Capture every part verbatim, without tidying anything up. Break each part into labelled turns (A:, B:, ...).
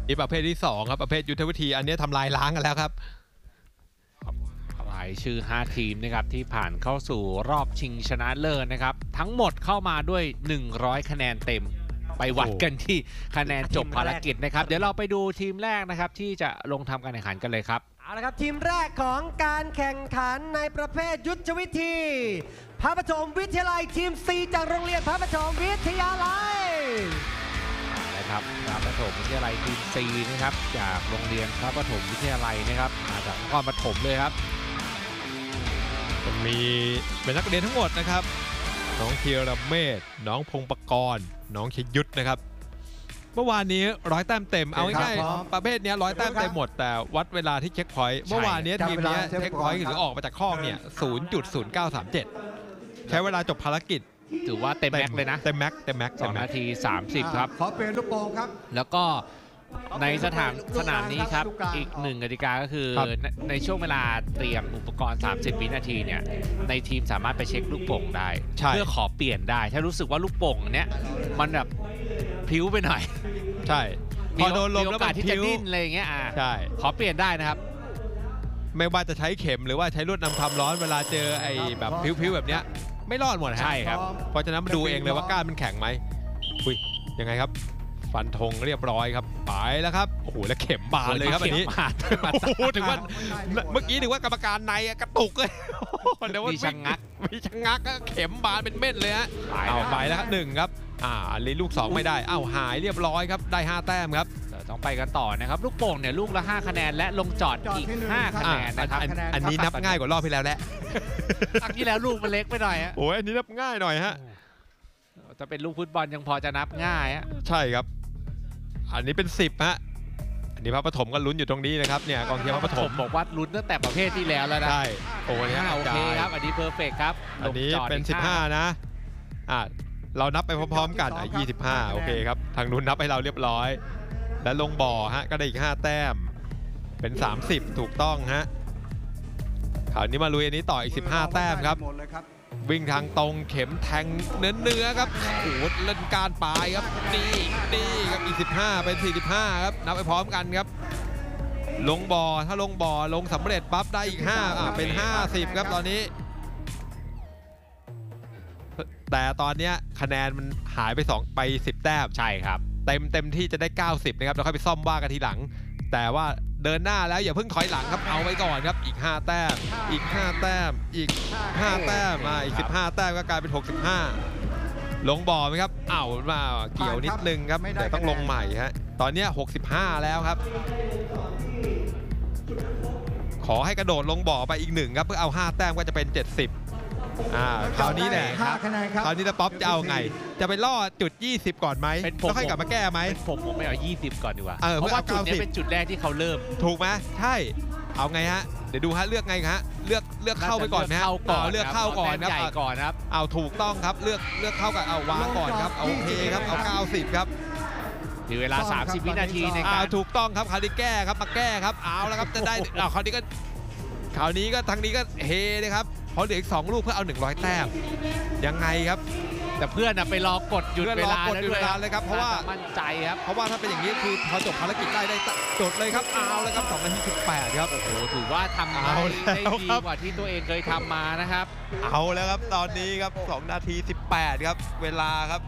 A: นี่ประเภทที่สองครับประเภทยุทธวิธีอันนี้ทำลายล้างกันแล้วครับ
B: รายชื่อห้าทีมนะครับที่ผ่านเข้าสู่รอบชิงชนะเลิศนะครับทั้งหมดเข้ามาด้วยหนึ่งร้อยคะแนนเต็มไปวัดกันที่คะแนนจบภารกิจนะครับเดี๋ยวเราไปดูทีมแรกนะครับที่จะลงทำการแข่งขันกันเลยครับ
C: เอาละครับทีมแรกของการแข่งขันในประเภทยุทธวิธีพระปฐมวิทยาลัยทีม ซี จากโรงเรียนพระปฐมวิทยาลัย
B: นะครับพระปฐมวิทยาลัยทีม ซี นะครับจากโรงเรียนพระปฐมวิทยาลัยนะครับมาจากนครปฐมเลยครับ
A: มีเป็นนักเรียนทั้งหมดนะครับน้องธีรเมธน้องพงปกรณ์น้องชยุทธนะครับเมื่อวานนี้ร้อยแต้มเต็มเอาง่ายๆประเภทนี้ร้อยแต้มเต็มหมดแต่วัดเวลาที่เช็คพอยต์เมื่อวานนี้ทีมนี้เช็คพอยต์หรือออกมาจากข้อเนี่ย ศูนย์จุดศูนย์เก้าสามเจ็ด ใช้เวลาจบภารกิจ
B: ถือว่าเต็มแม็กเลยนะ
A: เต็มแม็กเต็มแม็ก
B: สองนาทีสามสิบครับ
D: ขอเปลี่ยนลูกโป่งครับ
B: แล้วก็ในสถานสนามนี้ครับอีกหนึ่งกติกาก็คือในช่วงเวลาเตรียมอุปกรณ์สามสิบวินาทีเนี่ยในทีมสามารถไปเช็คลูกโป่งได้เพื่อขอเปลี่ยนได้ถ้ารู้สึกว่าลูกโป่งเนี้ยมันแบบพิ้วไปหน่อย
A: ใช่พอโดนลม
B: แล้วแบบที่จะดิ้นอะไรอย่างเงี้ยอ่า
A: ใช่
B: ขอเปลี่ยนได้นะครับ
A: ไม่ว่าจะใช้เข็มหรือว่าใช้ลวดนำความร้อนเวลาเจอไอ้แบบพิ้วๆแบบเนี้ยไม่รอดหมด
B: ใช่ครับ
A: เพราะฉะนั้นมาดูเองเลยว่าก้านมันแข็งไหมอุ้ยยังไงครับฟันธงเรียบร้อยครับไปแล้วครับโอ้โหแล้วเข็มบานเลยครับอันนี้โอ้ถึงว่าเมื่อกี้ถึงว่ากรรมการในกระตุกเลย
B: มีชังงัก
A: มีชังงักเข็มบานเป็นเม็ดเลยฮะเอาไปแล้วครับหนึ่งครับอ่าเลยลูกสองไม่ได้อ้าวหายเรียบร้อยครับได้ห้าแต้มครับ
B: ต้องไปกันต่อนะครับลูกโป่งเนี่ยลูกละห้าคะแนนและลงจอดอีกห้าคะแนนนะครับ
A: อันนี้นับง่ายกว่ารอบที่แล้วแหละ
B: อันที่แล้วลูกมันเล็กไปหน่อยฮะ
A: โอ้ยอันนี้นับง่ายหน่อยฮะ
B: จะเป็นลูกฟุตบอลยังพอจะนับง่ายฮะ
A: ใช่ครับอันนี้เป็นสิบฮะอันนี้พระปฐมก็ลุ้นอยู่ตรงนี้นะครับเนี่ยกองเชียร์พระปฐม
B: บอกว่าลุ้นตั้งแต่ประเภทที่แล้วแล้วนะ
A: ใช่โอ้ย
B: โอเคครับอันนี้เพอร์เฟกต์ครับ
A: อันนี้เป็นสิบห้านะอ่ะเรานับไปพร้อมๆกันอ่ะยี่สิบห้าโอเคครับทางนู้นนับให้เราเรียบร้อยและลงบ่อฮะก็ได้อีกห้าแต้มเป็นสามสิบถูกต้องฮะคราวนี้มาลุยอันนี้ต่ออีกสิบห้าแต้มครับวิ่งทางตรงเข็มแทงเนื้อเนื้อครับโอ้โหเล่นการปลายครับนี่นี่ครับอีกสิบห้าเป็นสี่สิบห้าครับนับไปพร้อมกันครับลงบ่อถ้าลงบ่อลงสำเร็จปั๊บได้อีกห้าอ่ะเป็นห้าสิบครับตอนนี้แต่ตอนนี้คะแนนมันหายไปสองไปสิบแต้ม
B: ใช่ครับ
A: เต็มเต็มที่จะได้เก้าสิบนะครับเราค่อยไปซ่อมว่ากันทีหลังแต่ว่าเดินหน้าแล้วอย่าเพิ่งถอยหลังครับเอาไว้ก่อนครับอีกห้าแต้มอีกห้าแต้มอีกห้าแต้มมาอีกสิบห้าแต้มก็กลายเป็นหกสิบห้าลงบ่อไหมครับเอ้ามาเกี่ยวนิดนึงครับเดี๋ยวต้องลงใหม่ฮะตอนนี้หกสิบห้าแล้วครับขอให้กระโดดลงบ่อไปอีกหนึ่งครับเพื่อเอาห้าแต้มก็จะเป็นเจ็ดสิบอ่าคราวนี้แหละครับคราวนี้ตะป๊อปจะเอาไงจะไปล่อจุดยี่สิบก่อนไหมแล้วค่อยกลับมาแก้ไหม
B: ผมผมไม่เอายี่สิบก่อนดีกว่า
A: เพ
B: ราะว่าจุดนี้เป็นจุดแรกที่เขาเริ่ม
A: ถูกไหมใช่เอาไงฮะเดี๋ยวดูฮะเลือกไงฮะเลือกเลือกเข้าไปก่อนนะฮะเลือกเข้าก่อนครับ
B: ก่อนครับ
A: เอาถูกต้องครับเลือกเลือกเข้ากับเอาวางก่อนครับโอเคครับเอาเก้าสิบครับ
B: มีเวลาสามสิบวินาทีในการ
A: ถูกต้องครับคราวนี้แก้ครับมาแก้ครับเอาแล้วครับจะได้เอาคราวนี้ก็คราวนี้ก็ทางนี้ก็เฮเลยครับเพราะเหลืออีกสองลูกเพื่อเอาหนึ่งร้อยแต้มยังไงครับ
B: แต่เพื่อนไปรอกดหยุดเวลา
A: เลยครับเพราะว่า
B: มั่นใจครับ
A: เพราะว่าถ้าเป็นอย่างนี้คือพอจบภารกิจได้ได้จดเลยครับเอาเลยครับสองนาทีสิบแปดครับ
B: โอ้โหถือว่าทำได้ดีกว่าที่ตัวเองเคยทำมานะครับ
A: เอาแล้วครับตอนนี้ครับสองนาทีสิบแปดครับเวลาครับ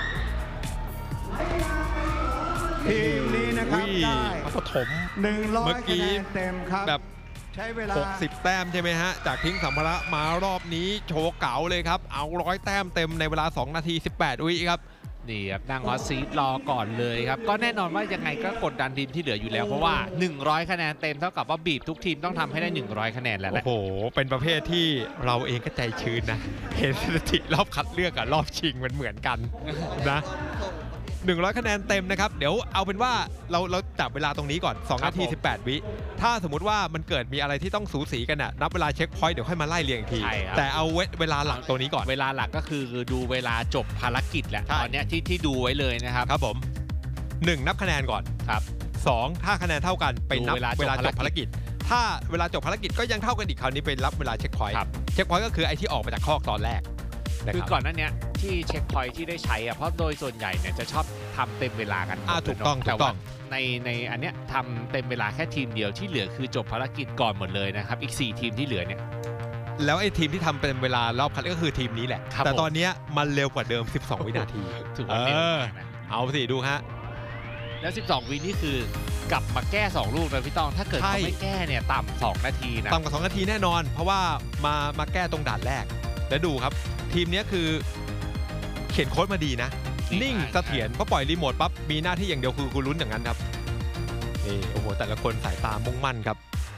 D: ทีมนี้นะครับได้
A: ปฐม
D: หนึ่งร้อยคะแนนเต็มครับ
A: แบบหกสิบแต้มใช่ไหมฮะจากทิ้งสัมภาระมารอบนี้โชว์เก๋าเลยครับเอาร้อยแต้มเต็มในเวลาสองนาทีสิบแปดวิครับ
B: นี่ครับนั่งฮอตซีทรอก่อนเลยครับก็แน่นอนว่ายังไงก็กดดันทีมที่เหลืออยู่แล้วเพราะว่าหนึ่งร้อยคะแนนเต็มเท่ากับว่าบีบทุกทีมต้องทำให้ได้หนึ่งร้อยคะแนนแล้วแหละ
A: โอ้โหเป็นประเภทที่เราเองก็ใจชื้นนะเห็นสถิติรอบคัดเลือกกับรอบชิงมันเหมือนกันนะหนึ่งร้อยคะแนนเต็มนะครับเดี๋ยวเอาเป็นว่าเราเราจับเวลาตรงนี้ก่อนสองนาทีสิบแปดวิถ้าสมมุติว่ามันเกิดมีอะไรที่ต้องสูสีกันน่ะนับเวลาเช็คพอยต์เดี๋ยวค่อยมาไล่เรียงอีกทีแต่เอาเวลาหลักตัวนี้ก่อน
B: เวลาหลักก็คือดูเวลาจบภารกิจแหละตอนนี้ที่ที่ดูไว้เลยนะครับ
A: ครับผมหนึ่งนับคะแนนก่อน
B: ครับ
A: สองถ้าคะแนนเท่ากันไปนับเวลาจบภารกิจถ้าเวลาจบภารกิจก็ยังเท่ากันอีกคราวนี้ไปรับเวลาเช็คพอยต์เช็คพอยต์ก็คือไอ้ที่ออกมาจากคอกตอนแรก
B: คือก่อนหน้านี้ที่เช็คพอยท์ที่ได้ใช้อะเพราะโดยส่วนใหญ่เนี่ยจะชอบทำเต็มเวลากัน
A: ถูกต้องถูกต้อง
B: ในในอันเนี้ยทำเต็มเวลาแค่ทีมเดียวที่เหลือคือจบภารกิจก่อนหมดเลยนะครับอีกสี่ทีมที่เหลือเนี่ย
A: แล้วไอ้ทีมที่ทำเป็นเวลารอบคัดเลือกก็คือทีมนี้แหละ
B: ครับ
A: แต่
B: ผม
A: ตอนเนี้ยมันเร็วกว่าเดิม สิบสอง วินาที
B: ถือว่าเร็ว
A: เออ
B: มากนะ
A: เอาสิดูฮะ
B: แล้ว สิบสอง วินี่คือกลับมาแก้ สอง ลูกนะพี่ต้องถ้าเกิด
A: ใช่
B: เขาไม่แก้เนี่ยต่ำสองนาทีนะ
A: ต่ำกว่าสองนาทีแน่นอน เพราะว่ามามาแก้ตรงด่านแรก แล้วดูครับ ทีมเนี้ยคือเขียนโค้ดมาดีนะ
B: ดีมาก
A: นิ่งเสถียรพอปล่อยรีโมทปั๊บมีหน้าที่อย่างเดียวคือกูลุ้นอย่างนั้นครับนี่โอ้โหแต่ละคนสายตามุ่งมั่นครับ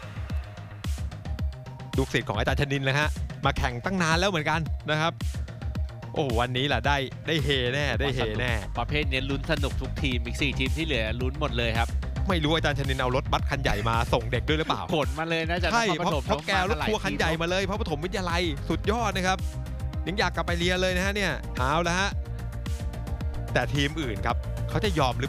A: ลูกศิษย์ของอาจารย์ชนินเลยฮะมาแข่งตั้งนานแล้วเหมือนกันนะครับ โอ้โหวันนี้แหละได้ได้เฮแน่ได้เฮแน่
B: ประเภทเนี้ยลุ้นสนุกทุกทีมอีกสี่ทีมที่เหลือลุ้นหมดเลยครับ
A: ไม่รู้อาจารย์ชนินเอารถบัสคันใหญ่มาส่งเด็กด้วยหรือเปล่า
B: ขนมาเลยนะจาก
A: ใช่
B: นคร
A: เพ
B: ป
A: ราะ
B: ฐม
A: เพราะแกรถทัวร์คันใหญ่มาเลยเพราะปฐมวิทยาลัยสุดยอดนะครับยังอยากกลับไปเรียนเลยนะฮะเนี่ยเอาละฮะแต่ทีมอื่นครับเขาจะยอมหรือ